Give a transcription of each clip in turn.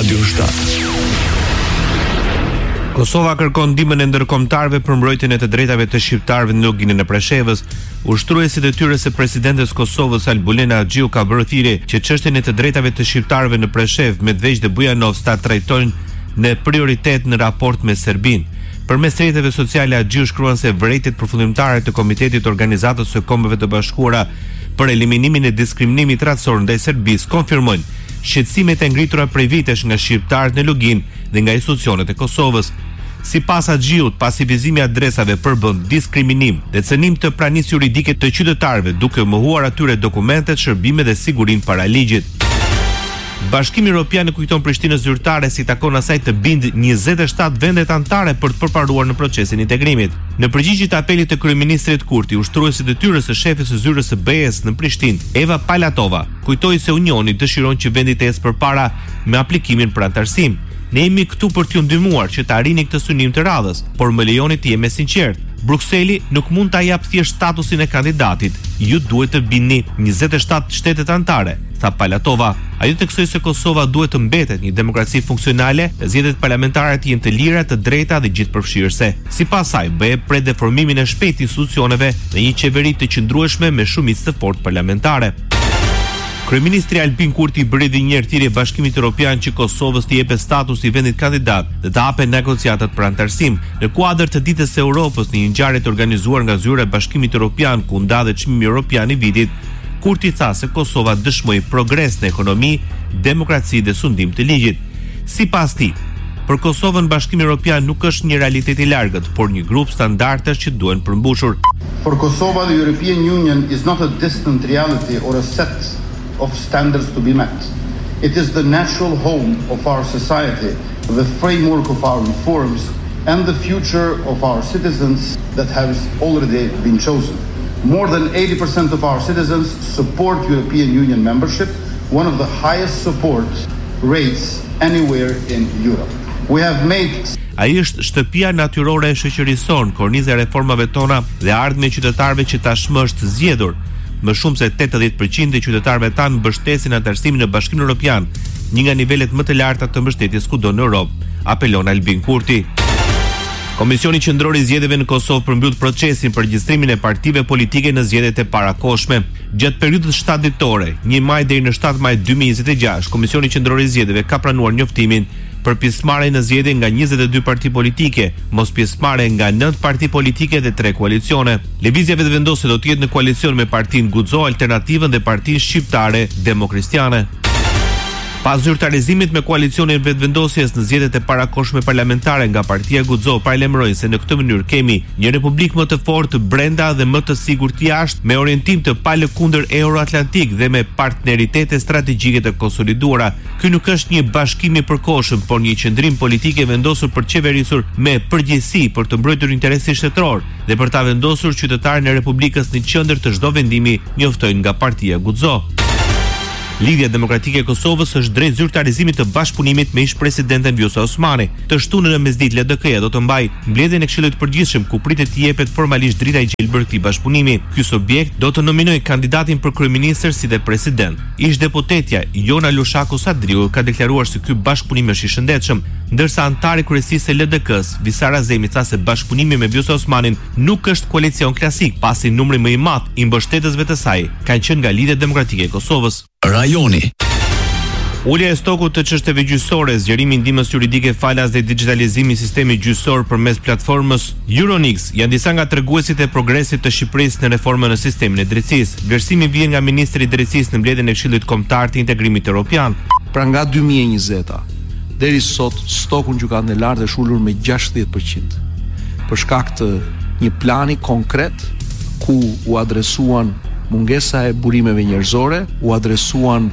Radio 7. Kosova kërkon ndihmën e ndërkombëtarëve për mbrojtjen e të drejtave të shqiptarëve në loginën e Preshevës. Ushtruesit e tyre së presidentes Kosovës Albulena Xhiu ka bërë thirrje që çështjen e të drejtave të shqiptarëve në Preshev, Medveç dhe Bujanovc ta trajtojnë në prioritet në raport me Serbinë. Përmes rrjeteve sociale Xhiu shkruan se vërejtjet përfundimtare të Komitetit të Organizatës së Kombeve të Bashkuara për eliminimin e diskriminimit racor ndaj Serbisë konfirmojnë shqetësimet e ngritura prej vitesh nga shqiptarët në login dhe nga institucionet e Kosovës. Sipas Xhiut, pasivizimi i adresave përbën diskriminim dhe cënim të pranisë juridike të qytetarëve, duke mohuar atyre dokumentet, shërbime dhe sigurinë para ligjit. Bashkimi Evropian e kujton Prishtinës zyrtare si takon asaj të bind 27 vendet anëtare për të përparuar në procesin e integrimit. Në përgjigje të apelit të kryeministrit Kurti, ushtruesi i detyrës së shefit së zyrës së BE-s në Prishtinë, Eva Palatova, kujtoi se Unioni dëshiron që vendi të ecë përpara me aplikimin për anëtarësim. Ne jemi këtu për t'ju ndihmuar që të arrini këtë synim të radhës, por më lejoni të jem sinqert. Brukseli nuk mund ta jap thjesht statusin e kandidatit. Ju duhet të bindni 27 shtetet anëtare, tha Palatova. Ajo theksoi se Kosova duhet të mbetet një demokraci funksionale, zgjedhjet parlamentare të jenë të lira, të drejta dhe gjithëpërfshirëse. Sipas saj, BE pret deformimin e shpejtë të institucioneve dhe një qeveri të qëndrueshme me shumicë të fortë parlamentare. Kryeministri Albin Kurti bëri edhe një herë thirrje Bashkimit Evropian që Kosovës t'i jepet status i vendit kandidat dhe të hapen negociatat për anëtarësim. Në kuadër të ditës së Europës, në një ngjarje të organizuar nga zyra e Bashkimit Evropian ku ndahet çmimi evropian i vitit, Kurti tha se Kosova dëshmoi progres në ekonomi, demokraci dhe sundim të ligjit. Sipas tij, për Kosovën Bashkimi Evropian nuk është një realitet i largët, por një grup standardesh që duhen përmbushur. For Kosova, the European Union is not a distant reality or a set of standards to be met. It is the natural home of our society, the framework of our reforms, and the future of our citizens that has already been chosen. More than 80% of our citizens support European Union membership, one of the highest support rates anywhere in Europe. We have made Ai është shtëpia natyrore e shoqërisë sonë, korniza e reformave tona dhe ardhmja e qytetarëve që tashmë është zgjedhur. Më shumë se 80% e qytetarëve tanë mbështesin anëtarësimin në Bashkimin Evropian, një nga nivelet më të larta të mbështetjes kudo në Europë, apelon Albin Kurti. Komisioni Qendror i Zgjedhjeve në Kosovë përmbyll procesin për regjistrimin e partive politike në zgjedhjet e parakohshme. Gjatë periudhës 7 ditore, 1 maj deri në 7 maj 2026, Komisioni Qendror i Zgjedhjeve ka pranuar njoftimin për pjesëmarrje në zgjedhje nga 22 parti politike, mos pjesëmarrje nga 9 parti politike dhe 3 koalicione. Lëvizja vetëvendosje do të jetë në koalicion me Partinë Guxo, Alternativën dhe Partinë Shqiptare Demokratiane. Pas zyrtarizimit me koalicionin vetëvendosjes në zgjedhjet e parakohshme parlamentare nga Partia Guxo, paralajmërojnë se në këtë mënyrë kemi një republikë më të fortë brenda dhe më të sigurt jashtë, me orientim të palëkundër euroatlantik dhe me partneritete strategjike të konsoliduara. Ky nuk është një bashkim i përkohshëm, por një qendrim politik i vendosur për qeverisur me përgjegjësi për të mbrojtur interesin shtetëror dhe për ta vendosur qytetarën e Republikës në qendër të çdo vendimi, njoftojnë nga Partia Guxo. Lidhja Demokratike e Kosovës është drejt zyrtarizimit të bashkëpunimit me ish-presidenten Vjosa Osmani. Të shtunën në mesditë LDK-ja do të mbajë mbledhjen e Këshillit të Përgjithshëm ku pritet të jepet formalisht drita e gjelbër këtij bashkëpunimi. Ky subjekt do të nominojë kandidatin për kryeministër si dhe president. Ish-deputetja Jona Lushaku Sadriu ka deklaruar se ky bashkëpunim është i shëndetshëm, ndërsa antari kryesisë së LDK-s, Visara Zemi, tha se bashkëpunimi me Vjosa Osmanin nuk është koalicion klasik, pasi numri më i madh i mbështetësve të saj kanë qenë nga Lidhja Demokratike e Kosovës. Rajoni. Ulja e stokut të çështjeve gjyqësore, zgjerimi i ndihmës juridike falas dhe digitalizimi i sistemit gjyqësor përmes platformës Euronix janë disa nga treguesit e progresit të Shqipërisë në reformën në sistemin e drejtësisë. Vlerësimi vjen nga ministri i drejtësisë në mbledhjen e Këshillit Kombëtar të Integrimit Evropian. Pra nga 2020 deri sot stoku në gjykatën e lartë është ulur me 60% për shkak të një plani konkret ku u adresuan mungesa e burimeve njerëzore, u adresuan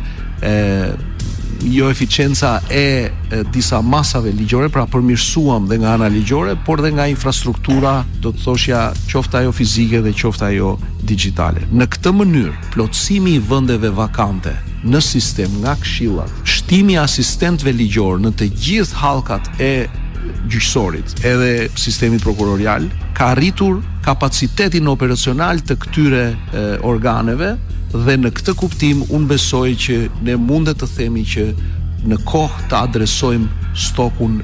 jo eficienca e disa masave ligjore, pra përmirësuam dhe nga ana ligjore, por dhe nga infrastruktura, do të thoshja, qoftë ajo fizike dhe qoftë ajo digjitale. Në këtë mënyrë, plotësimi i vendeve vakante në sistem nga këshillat, shtimi i asistentëve ligjor në të gjithë hallkat e gjyqësorit edhe sistemit prokurorial ka arritur kapacitetin operacional të këtyre organeve dhe në këtë kuptim unë besoj që ne mundet të themi që në kohë të adresojmë stokun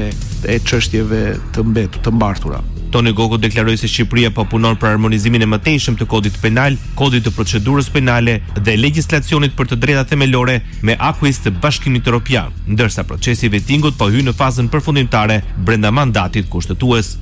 e çështjeve të mbartura. Toni Goku deklaroi se Shqipëria po punon për harmonizimin e mëtejshëm të kodit penal, kodit të procedurës penale dhe legjislacionit për të drejtat themelore me akuis të Bashkimit Evropian, ndërsa procesi i vettingut po hyn në fazën përfundimtare brenda mandatit kushtetues.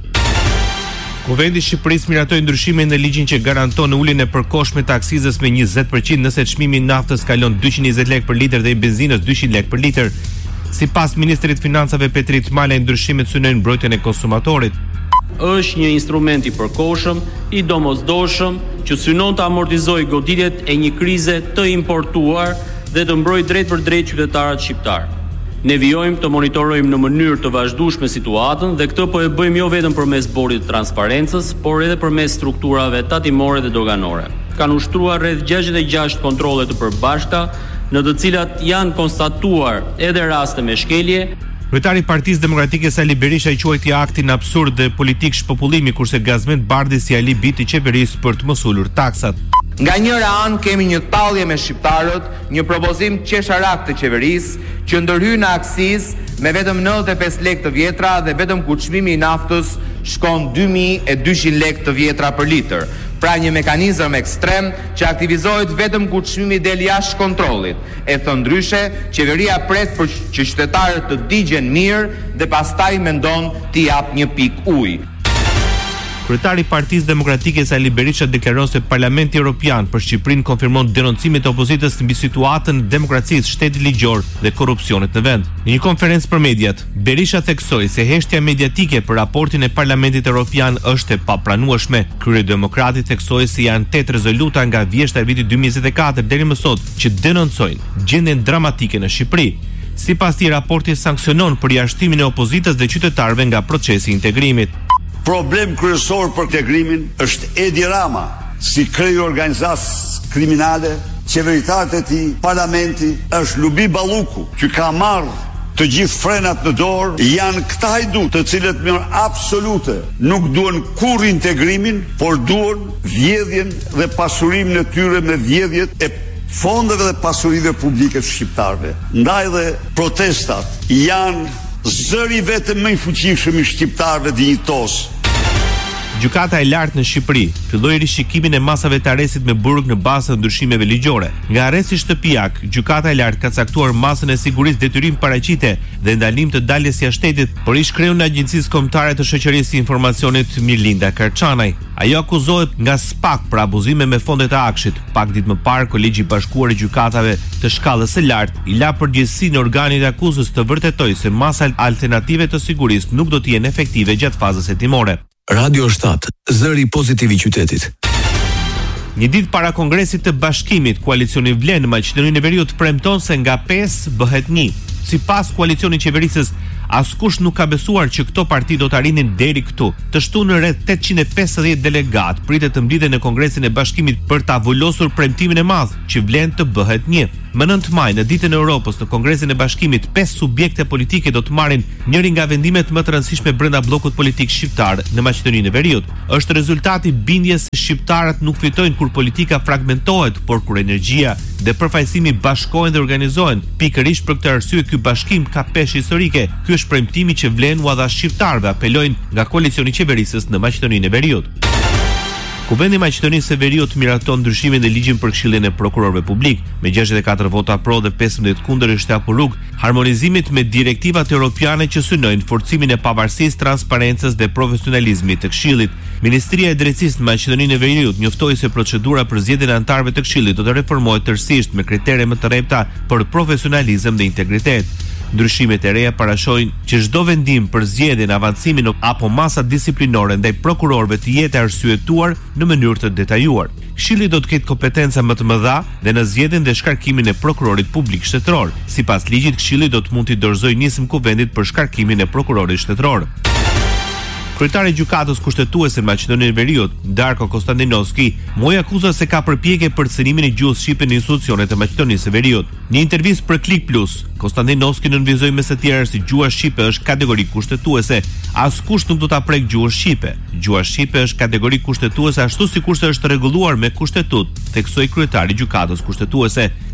Kuvendi i Shqipërisë miratoi ndryshime në ligjin që garanton uljen e përkohshme të aksizës me 20% nëse çmimi i naftës kalon 220 lekë për litër dhe i benzinës 200 lekë për litër. Sipas ministrit financave Petrit Malaj, ndryshimet synojnë mbrojtjen e konsumatorit. Është një instrument i përkohshëm, i domosdoshëm, që synon të amortizojë goditjet e një krize të importuar dhe të mbrojë drejt për drejt qytetarët shqiptar. Ne vijojmë të monitorojmë në mënyrë të vazhdueshme situatën dhe këtë po e bëjmë jo vetëm përmes bordit të transparencës, por edhe përmes strukturave tatimore dhe doganore. Kanë ushtruar rreth 66 kontrolle të përbashkëta, në të cilat janë konstatuar edhe raste me shkelje. Kryetari i Partisë Demokratike Sali Berisha i quajti aktin absurd dhe politik shpopullimi, kurse Gazmend Bardhi si alibi i qeverisë për të mos ulur taksat. Nga njëra anë kemi një tallje me shqiptarët, një propozim qesharak të qeverisë që ndërhyn në aksizë me vetëm 95 lekë të vjetra dhe vetëm kur çmimi i naftës shkon 2200 lekë të vjetra për litër. Pra një mekanizëm ekstrem që aktivizohet vetëm kur çmimi del jashtë kontrollit. E thënë ndryshe, qeveria pret për që qytetarët të digjen mirë dhe pastaj mendon t'i jap një pikë ujë. Kryetari i Partisë Demokratike Sali Berisha deklaron se Parlamenti Evropian për Shqipërinë konfirmon denoncimet e opozitës mbi situatën e demokracisë, shtetit ligjor dhe korrupsionit në vend. Në një konferencë për mediat, Berisha theksoi se heshtja mediatike për raportin e Parlamentit Evropian është e papranueshme. Kryedemokrati theksoi se janë 8 rezoluta nga vjeshta e vitit 2024 deri më sot që denoncojnë gjendjen dramatike në Shqipëri. Sipas tij, raporti sanksionon përjashtimin e opozitës dhe qytetarëve nga procesi i integrimit. Problem kryesor për integrimin është Edi Rama, si kreu organizatë kriminale, qeveritarët e tij, parlamenti, është Lubi Balluku, që ka marrë të gjithë frenat në dorë, janë këta hajdut të cilët me absolute nuk duan kurrë integrimin, por duan vjedhjen dhe pasurimin e tyre me vjedhjet e fondeve dhe pasurive publike të shqiptarëve. Ndaj dhe protestat janë zëri vetëm më i fuqishëm i shqiptarëve dinjitos. Gjykata e lartë në Shqipëri filloi rishikimin e masave të arrestit me burg në bazë të ndryshimeve ligjore. Nga arresti shtëpiak, gjykata e lartë ka caktuar masën e sigurisë detyrim paraqite dhe ndalim të daljes jashtë shtetit, por ish kreun në Agjencisë Kombëtare të Shoqërisë së Informacionit Mirlinda Karçanaj. Ajo akuzohet nga SPAK për abuzime me fondet e akshit. Pak ditë më parë, Kolegji i Bashkuar i Gjykatave të shkallës së lartë i la përgjegjësinë organit të akuzës të vërtetojë se masa alternative të sigurisë nuk do të jenë efektive gjatë fazës hetimore. Radio 7, zëri pozitiv i qytetit. Një ditë para Kongresit të Bashkimit, koalicioni Vlen në Maqedoninë e Veriut premton se nga 5 bëhet 1. Sipas koalicionit qeverisës, askush nuk ka besuar që këto parti do të arrinin deri këtu. Të shtunë rreth 850 delegat pritet të mblidhen në Kongresin e Bashkimit për ta avulosur premtimin e madh që Vlen të bëhet 1. Më 9 maj, në ditën e Europës, në Kongresin e Bashkimit, 5 subjekte politike do të marrin njëri nga vendimet më të rëndësishme brenda bllokut politik shqiptar në Maqedoninë e Veriut. Është rezultati bindjes se shqiptarët nuk fitojnë kur politika fragmentohet, por kur energjia dhe përfaqësimi bashkohen dhe organizohen. Pikërisht për këtë arsye ky bashkim ka peshë historike. Ky është premtimi që Vlen u dha shqiptarëve, apelojnë nga koalicioni i qeverisës në Maqedoninë e Veriut. Kuvendi i Maqedonisë së Veriut miraton ndryshimin e ligjit për Këshillin e Prokurorëve Publik, me 64 vota pro dhe 15 kundër është hapur rrugë harmonizimit me direktivat europiane që synojnë forcimin e pavarësisë, transparencës dhe profesionalizmit të Këshillit. Ministria e Drejtësisë në Maqedoninë e Veriut njoftoi se procedura për zgjedhjen e anëtarëve të Këshillit do të reformohet tërësisht me kritere më të rrepta për profesionalizëm dhe integritet. Ndryshimet e reja parashojnë që çdo vendim për zgjedhjen, avancimin apo masa disiplinore ndaj prokurorëve të jetë arsyetuar në mënyrë të detajuar. Këshilli do të ketë kompetenca më të mëdha dhe në zgjedhjen dhe shkarkimin e prokurorit publik shtetëror. Sipas ligjit, Këshilli do të mund t'i dorëzojë nismë kuvendit për shkarkimin e prokurorit shtetëror. Kryetari i gjykatës kushtetuese në Maqedoninë e Veriut, Darko Konstantinovski, muj akuzon se ka përpjekje për cënimin e gjuhës shqipe në institucionet e Maqedonisë së Veriut. Në intervistë për Klik Plus, Konstantinovski nënvizoi me së tjerë se gjuha shqipe është kategori kushtetuese. Askush nuk do ta prek gjuhën shqipe. Gjuha shqipe është kategori kushtetuese ashtu sikurse është rregulluar me kushtetut, theksoi kryetari i gjykatës kushtetuese.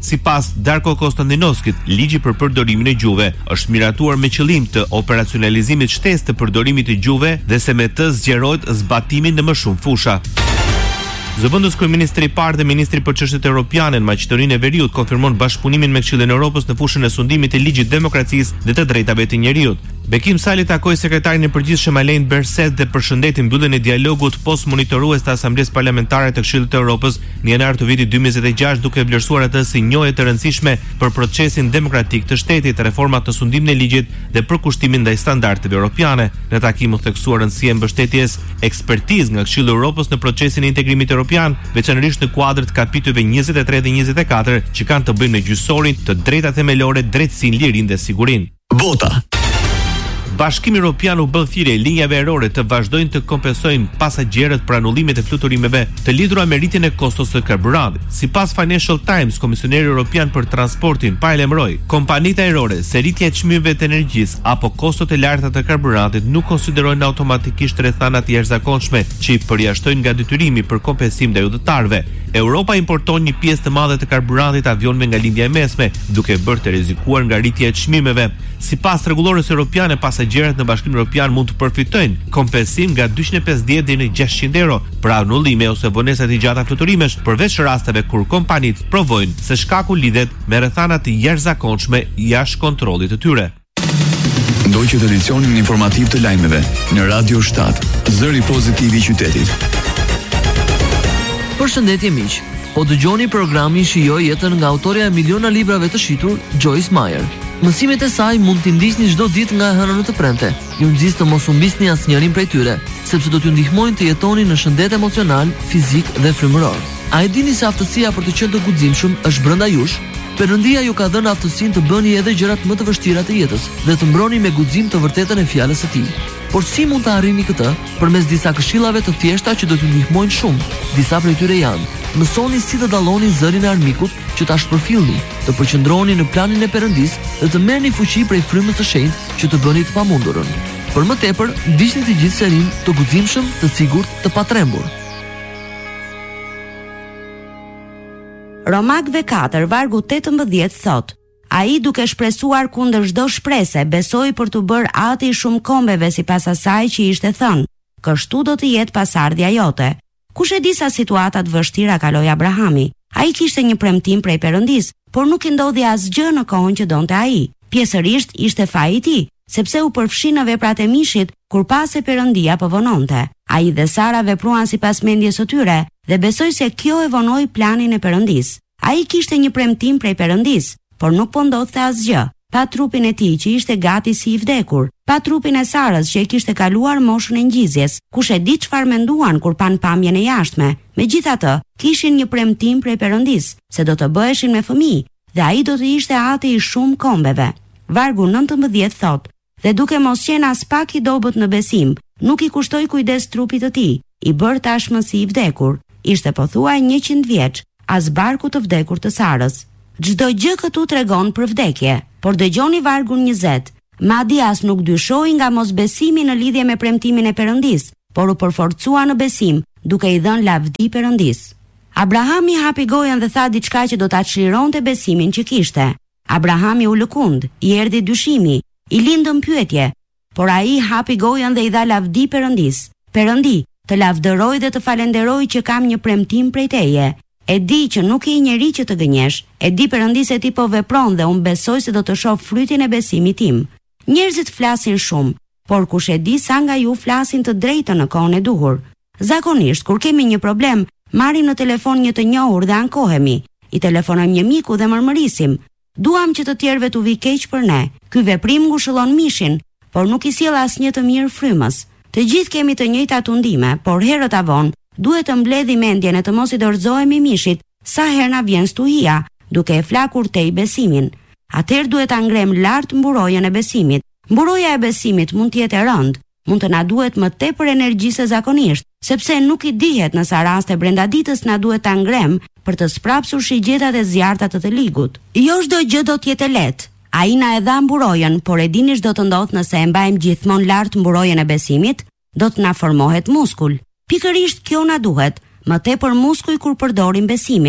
Sipas Darko Konstantinovskit, ligji për përdorimin e gjuhëve është miratuar me qëllim të operacionalizimit shtesë të përdorimit të gjuhëve dhe se me të zgjerohet zbatimi në më shumë fusha. Zëvendës kryeministri i parë dhe ministri për çështjet europiane në Maqedoninë e Veriut konfirmon bashkëpunimin me Këshillin e Evropës në fushën e sundimit të ligjit demokracisë dhe të drejtave të njerëzit. Bekim Sali takoi sekretarin e përgjithshëm Alain Berset dhe përshëndeti mbylljen e dialogut post monitorues të Asamblesë Parlamentare të Këshillit të Evropës në janar të vitit 2026, duke vlerësuar atë si njohje të rëndësishme për procesin demokratik të shtetit, reformat në sundimin e ligjit dhe përkushtimin ndaj standardeve europiane. Në takim u theksuar rëndësia e mbështetjes ekspertizë nga Këshilli i Evropës në procesin e integrimit europian, veçanërisht në kuadër të kapitujve 23 dhe 24 që kanë të bëjnë me gjyqësorin, të drejtat themelore, drejtësinë, lirinë dhe sigurinë. Bota. Bashkimi Evropian u bë thirrje linjave ajrore të vazhdojnë të kompensojnë pasagerët për anullimet e fluturimeve të lidhura me rritjen e kostos së karburantit. Sipas Financial Times, Komisioneri Evropian për Transportin paralajmëroi kompanitë ajrore se rritja e çmimeve të energjisë apo kostot e larta të karburantit nuk konsiderojnë automatikisht rrethana të jashtëzakonshme që i përjashtojnë nga detyrimi për kompensim ndaj udhëtarëve. Europa importon një pjesë të madhe të karburantit avionëve nga lindja e mesme, duke bërë të rrezikuar nga rritja e çmimeve. Sipas rregullores europiane, pasagerët në Bashkimin Evropian mund të përfitojnë kompensim nga 250 deri në 600 euro për anullime ose vonesa të gjata fluturimesh, përveç rasteve kur kompanitë provojnë se shkaku lidhet me rrethana të jashtëzakonshme jashtë kontrollit të tyre. Ndoqët edicionin informativ të lajmeve në Radio 7, zëri pozitiv i qytetit. Përshëndetje miq. Po dëgjoni programin Shijoj jetën nga autorja e miliona librave të shitur, Joyce Meyer. Mësimet e saj mund t'i ndisni çdo ditë nga e hëna në të premte. Ju nxis të mos humbisni asnjërin prej tyre, sepse do t'ju ndihmojnë të jetoni në shëndet emocional, fizik dhe frymëror. A e dini se aftësia për të qenë të guximshëm është brenda jush? Perëndia ju ka dhënë aftësinë të bëni edhe gjërat më të vështira të jetës dhe të mbroni me guxim të vërtetën e fjalës së tij. Por si mund të arrini këtë? Përmes disa këshillave të thjeshta që do t'ju ndihmojnë shumë. Disa prej tyre janë: mësoni si të dalloni zërin e armikut që ta shpërfillni, të përqendroni në planin e Perëndisë dhe të merrni fuqi prej frymës së shenjtë që të bëni të pamundurën. Për më tepër, ndiqni të gjithë serin, të guximshëm, të sigurt, të patrembur. Romakëve 4 vargu 18 thot: ai duke shpresuar kundër çdo shprese, besoi për të bërë ati shumë kombeve sipas asaj që ishte thënë, kështu do të jetë pasardhja jote. Kush e di sa situata të vështira kaloi Abrahami? Ai kishte një premtim prej Perëndisë, por nuk i ndodhi asgjë në kohën që donte ai. Pjesërisht ishte faji i tij, sepse u përfshi në veprat e mishit kur pa se Perëndia po vononte. Ai dhe Sara vepruan sipas mendjes së tyre dhe besoi se kjo e vonoi planin e Perëndisë. Ai kishte një premtim prej Perëndisë, por nuk po ndodhte asgjë. Pa trupin e tij që ishte gati si i vdekur, pa trupin e Sarës që e kishte kaluar moshën e ngjizjes, kush e di çfarë menduan kur pan pamjen e jashtme. Megjithatë, kishin një premtim prej Perëndisë se do të bëheshin me fëmijë dhe ai do të ishte ati i shumë kombeve. Vargu 19 thot: dhe duke mos qenë as pak i dobët në besim, nuk i kushtoi kujdes trupit të tij, i bër tashmë si i vdekur. Ishte pothuaj 100 vjeç, as barku të vdekur të Sarës. Çdo gjë këtu tregon për vdekje, por dëgjoni vargun 20. Madje as nuk dyshoi nga mosbesimi në lidhje me premtimin e Perëndisë, por u përforcua në besim, duke i dhënë lavdi Perëndisë. Abrahami hapi gojën dhe tha diçka që do ta çlironte besimin që kishte. Abrahami u lëkund, i erdhi dyshimi, i lindën pyetje, por ai hapi gojën dhe i dha lavdi Perëndisë. Perëndi, të lavdëroj dhe të falenderoj që kam një premtim prej teje. E di që nuk je njeri që të gënjesh, e di Perëndi se ti po vepron dhe unë besoj se do të shoh frytin e besimit tim. Njerëzit flasin shumë, por kush e di sa nga ju flasin të drejtën në kohën e duhur. Zakonisht, kur kemi një problem, marrim në telefon një të njohur dhe ankohemi. I telefonojmë një miku dhe mërmërisim: duam që të tjerëve t'u vi keq për ne. Ky veprim ngushëllon mishin, por nuk i sjell asnjë të mirë frymës. Të gjithë kemi të njëjtat undime, por herët avon duhet të mbledhim mendjen e të mos i dorëzohemi mishit sa herë na vjen stuhia, duke e flakur tej besimin. Atëherë duhet ta ngrem lart mburojën e besimit. Mburoja e besimit mund të jetë e rëndë, mund të na duhet më tepër energji se zakonisht, sepse nuk i dihet në sa raste brenda ditës na duhet ta ngrem për të sprapsur shigjetat e zjarrta të ligut. Jo çdo gjë do të jetë lehtë. Ai na e dha mburojën, por e dini ç'do të ndodh nëse e mbajmë gjithmonë lart mburojën e besimit? Do të na formohet muskul. Pikërisht kjo na duhet, më tepër muskuj kur përdorim besimin.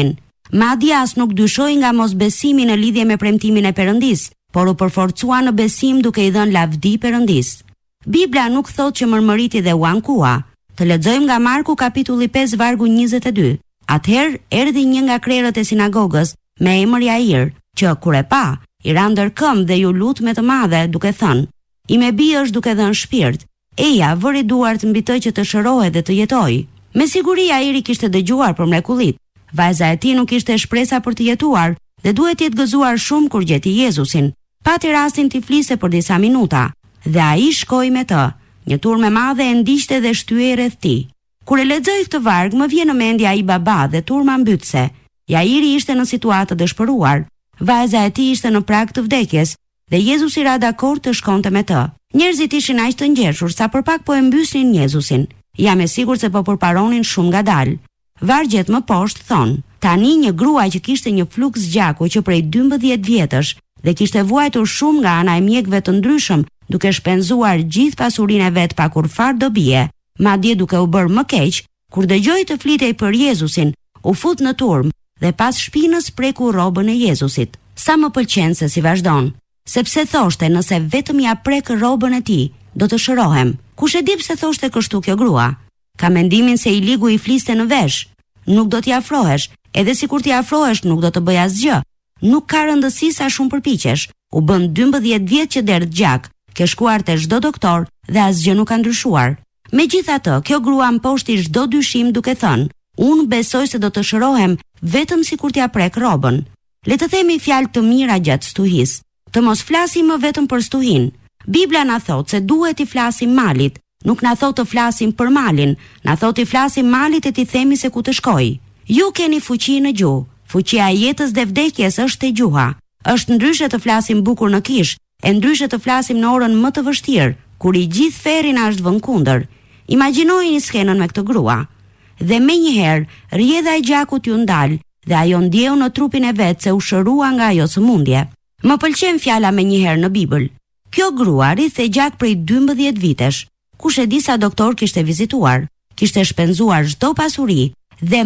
Madje as nuk dyshoi nga mosbesimi në lidhje me premtimin e Perëndis, por u përforcua në besim duke i dhënë lavdi Perëndis. Bibla nuk thotë që mërmëriti dhe u ankua. Të lexojmë nga Marku kapitulli 5 vargu 22. Atëherë erdhi një nga krerët e sinagogës me emër Jair, që kur e pa, i ra ndër këmbë dhe ju lut me të madhe duke thënë: "I me bi është duke dhënë shpirt. Eja, vëri duart mbi të që të shërohet dhe të jetojë." Me siguri Jairi kishte dëgjuar për mrekullit. Vajza e tij nuk ishte shpresa për të jetuar dhe duhet të jetë gëzuar shumë kur gjeti Jezusin. Pati rastin t'i fliste për disa minuta dhe ai shkoi me të. Një turmë e madhe e ndiqte dhe shtyhej rreth tij. Kur e lexoj këtë varg, më vjen në mendje ai baba dhe turma mbytse. Jairi ishte në situatë të dëshpëruar. Vajza e tij ishte në prag të vdekjes dhe Jezusi ra dakord të shkonte me të. Njerëzit ishin aq të ngjeshur sa për pak po e mbysnin Jezusin. Jam e sigurt se po përparonin shumë ngadalë. Vargjet më poshtë thon: "Tani një grua që kishte një fluks gjaku që prej 12 vjetësh dhe kishte vuajtur shumë nga ana e mjekëve të ndryshëm, duke shpenzuar gjithë pasurinë e vet pa kurfar dobie, madje duke u bërë më keq, kur dëgjoi të flitej për Jezusin, u fut në turmë dhe pas shpinës preku rrobën e Jezusit. Sa më pëlqen se si vazhdon, sepse thoshte nëse vetëm ja prek rrobën e tij, do të shërohem. Kush e di pse thoshte kështu kjo grua? Ka mendimin se i ligu i fliste në vesh. Nuk do t'i afrohesh, edhe sikur t'i afrohesh nuk do të bëj asgjë. Nuk ka rëndësi sa shumë përpiqesh. U bën 12 vjet që derdh gjak, ke shkuar te çdo doktor dhe asgjë nuk ka ndryshuar. Megjithatë, kjo grua mposhti çdo dyshim duke thënë: "Unë besoj se do të shërohem vetëm sikur t'ia prek rrobën." Le të themi fjalë të mira gjatë stuhis. Të mos flasim më vetëm për stuhin. Bibla na thotë se duhet i flasim malit, nuk na thotë të flasim për malin, na thotë i flasim malit e t'i themi se ku të shkoj. Ju keni fuqi në gjuhë. Fuqia e jetës dhe vdekjes është te gjuha. Është ndryshe të flasim bukur në kish, e ndryshe të flasim në orën më të vështirë, kur i gjithë ferri na është vënë kundër. Imagjinojini skenën me këtë grua. Dhe menjëherë rrjedha e gjakut ju ndal dhe ajo ndjeu në trupin e vet se u shërua nga ajo sëmundje. Më pëlqen fjala menjëherë në Bibël. Kjo grua rrithej gjak prej 12 vitesh. Kush e di sa doktor kishte vizituar, kishte shpenzuar çdo pasuri dhe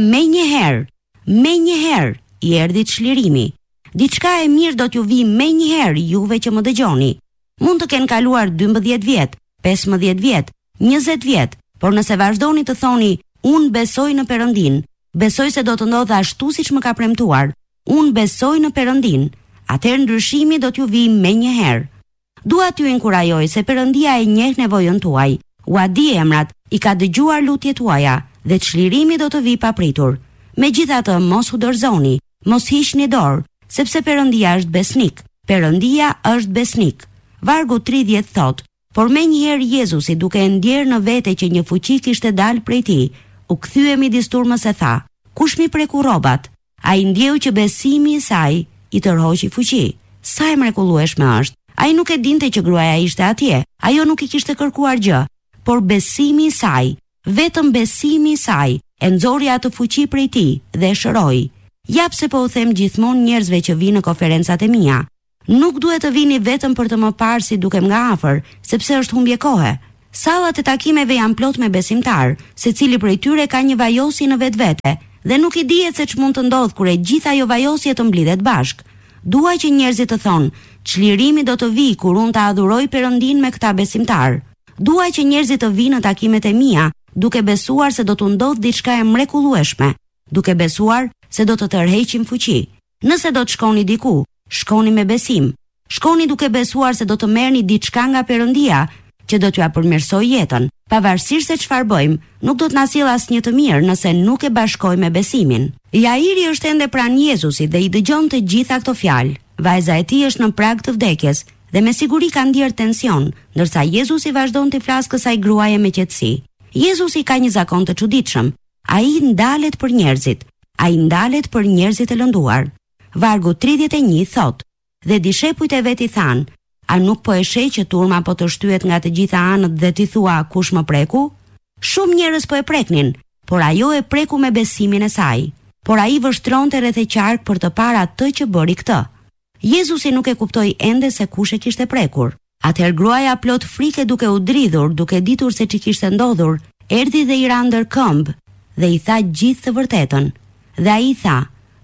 menjëherë i erdhi çlirimi. Diçka e mirë do t'ju vi menjëherë juve që më dëgjoni. Mund të kenë kaluar 12 vjet, 15 vjet, 20 vjet, por nëse vazhdoni të thoni: "Unë besoj në Perëndin, besoj se do të ndodhë ashtu siç më ka premtuar, unë besoj në Perëndin", atëherë ndryshimi do t'ju vi menjëherë. Dua t'ju inkurajoj se Perëndia e njeh nevojën tuaj, ua di emrat, i ka dëgjuar lutjet tuaja dhe çlirimi do të vi papritur. Megjithatë, mos u dorëzoni, mos hiqni dorë, sepse Perëndia është besnik. Perëndia është besnik. Vargu 30 thot: "Por menjëherë Jezusi, duke e ndjerë në vete që një fuqi kishte dalë prej tij, u kthye midis turmës e tha: Kush mi preku rrobat? Ai ndjeu që besimi i saj i tërhoqi fuqi." Sa e mrekullueshme është. Ai nuk e dinte që gruaja ishte atje. Ajo nuk i kishte kërkuar gjë, por besimi i saj, vetëm besimi i saj, e nxori atë fuqi prej tij dhe e shëroi. Jap se po u them gjithmonë njerëzve që vinë në konferencat e mia. Nuk duhet të vini vetëm për të më parë si dukem nga afër, sepse është humbje kohe. Sallat e takimeve janë plot me besimtar, secili prej tyre ka një vajosje në vetvete dhe nuk i dihet se ç'mund të ndodh kur e gjitha ajo vajosje të mblidhet bashk. Dua që njerëzit të thonë: "Çlirimi do të vijë kur unë ta adhuroj Perëndin me këta besimtar." Dua që njerëzit të vinë në takimet e mia duke besuar se do të ndodh diçka e mrekullueshme, duke besuar se do të tërheqim fuqi. Nëse do të shkoni diku, shkoni me besim. Shkoni duke besuar se do të merrni diçka nga Perëndia që do t'ju përmirësoj jetën. Pavarësisht se çfarë bëjmë, nuk do të na sjellë asnjë të mirë nëse nuk e bashkojmë me besimin. Jairi është ende pranë Jezusit dhe i dëgjon të gjitha këto fjalë. Vajza e tij është në prag të vdekjes dhe me siguri ka ndier tension, ndërsa Jezusi vazhdon të flasë kësaj gruaje me qetësi. Jezusi ka një zakon të çuditshëm. Ai ndalet për njerëzit. Ai ndalet për njerëzit e lënduar. Vargu 31 thot: "Dhe dishepujt e vet i thanë: A nuk po e sheh që turma po të shtyhet nga të gjitha anët dhe ti thua kush më preku?" Shumë njerëz po e preknin, por ajo e preku me besimin e saj. Por ai vështronte rreth e qark për të parë atë që bëri këtë. Jezusi nuk e kuptoi ende se kush e kishte prekur. Atëherë gruaja plot frikë duke u dridhur, duke ditur se ç'i kishte ndodhur, erdhi dhe i ra ndër këmbë dhe i tha gjithë të vërtetën. Dhe ai tha: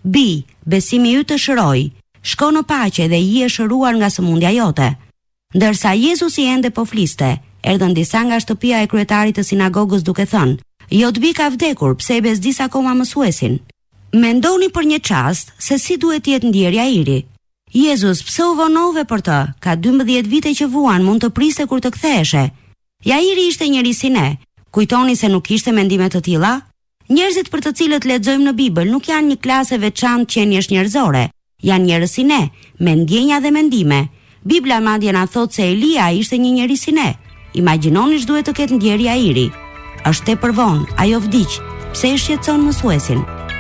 Bi, besimi yt të shëroj. Shko në paqe dhe je shëruar nga sëmundja jote. Ndërsa Jezusi ende po fliste, erdhën disa nga shtëpia e kryetarit të sinagogës duke thënë: "Jo të bi ka vdekur, pse e bezdis akoma mësuesin?" Mendoni për një çast se si duhet jetë ndjerja iri. Jezus, pse u vonove për të? Ka 12 vite që vuan, mund të priste kur të ktheheshe. Jairi ishte njëri si ne. Kujtoni se nuk kishte mendime të tilla? Njerëzit për të cilët lexojmë në Bibël nuk janë një klasë e veçantë qenjesh njerëzore. Janë njerëz si ne, me ndjenja dhe mendime. Bibla madje na thot se Elia ishte një njeri si ne. Imagjinoni ç'duhet të ketë ndjeri Jairi. Është tepër vonë, ajo vdiq. Pse e shqetëson mësuesin?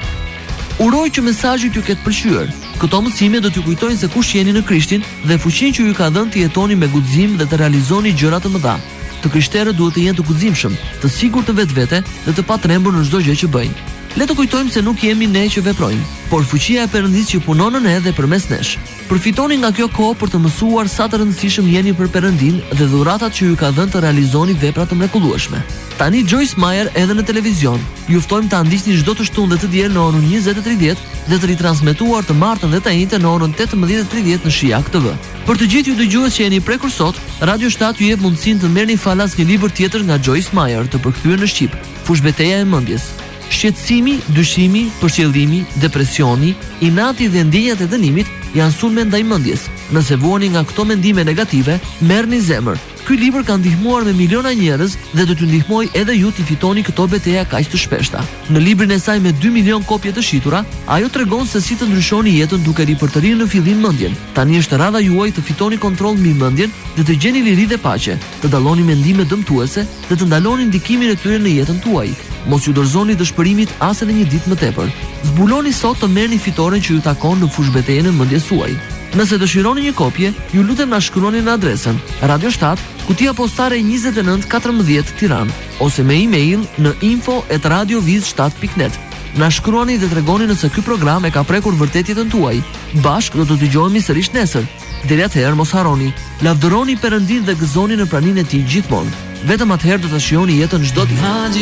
Uroj që mesazhi t'ju ketë pëlqyer. Këto mësime do t'ju kujtojnë se kush jeni në Krishtin dhe fuqinë që ju ka dhënë të jetoni me guxim dhe të realizoni gjëra të mëdha. Të krishterët duhet të jenë të guximshëm, të sigurt në vetvete dhe të patrembur në çdo gjë që bëjnë. Le të kujtojmë se nuk jemi ne që veprojmë, por fuqia e Perëndisë që punon në ne dhe përmes nesh. Përfitoni nga kjo kohë për të mësuar sa të rëndësishëm jeni për Perëndin dhe dhuratat që ju ka dhënë të realizoni vepra të mrekullueshme. Tani Joyce Meyer edhe në televizion. Ju ftojmë ta ndiqni çdo të shtunë dhe të diel në orën 20:30 dhe të ritransmetuar të martën dhe të njëjtën në orën 18:30 në Shijak TV. Për të gjithë ju dëgjues që jeni prekur sot, Radio 7 ju jep mundësinë të merrni falas një libër tjetër nga Joyce Meyer, të përkthyer në shqip, Fushbeteja e mendjes. Shqetësimi, dyshimi, përqëllimi, depresioni, inati dhe ndjenjat e dënimit janë sulme ndaj mendjes. Nëse vuani nga këto mendime negative, merrni zemër. Ky libër ka ndihmuar me miliona njerëz dhe do t'ju ndihmoj edhe ju të fitoni këto betejë kaq të shpeshta. Në librin e saj me 2 milion kopje të shitura, ajo tregon se si të ndryshoni jetën duke ripërtërirë në fillim mendjen. Tani është radha juaj të fitoni kontroll mbi mendjen dhe të gjeni liri dhe paqe, të dalloni mendime dëmtuese dhe të ndaloni ndikimin e tyre në jetën tuaj. Mos ju dorëzoni dëshpërimit as edhe një ditë më tepër. Zbuloni sot të merrni fitoren që ju takon në fushbetejën e mendjes suaj. Nëse dëshironi një kopje, ju lutem na shkruani në adresën Radio 7, kutia postare 2914 Tiranë, ose me email në info@radioviz7.net. Na shkruani dhe tregoni nëse ky program e ka prekur vërtet jetën tuaj. Bashkë do të dëgjohemi sërish nesër. Deri atëherë mos harroni, lavdëroni Perëndin dhe gëzoni në praninë e Tij gjithmonë. Vetëm atëherë do ta shijoni jetën çdo ditë.